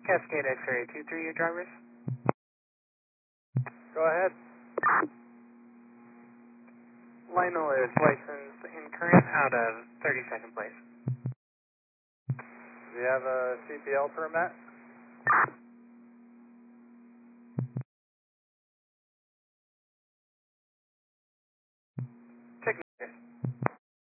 Cascade X-ray 23, your drivers. Go ahead. Lionel is licensed in current out of 32nd place. Do you have a CPL permit?